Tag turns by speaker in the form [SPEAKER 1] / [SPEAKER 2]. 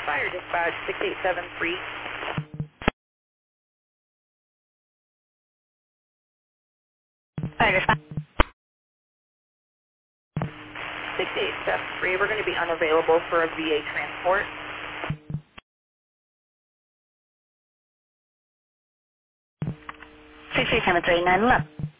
[SPEAKER 1] Fire dispatch 6873.
[SPEAKER 2] Fire dispatch.
[SPEAKER 1] 6873. We're going to be unavailable for a VA transport.
[SPEAKER 2] 6873, 911.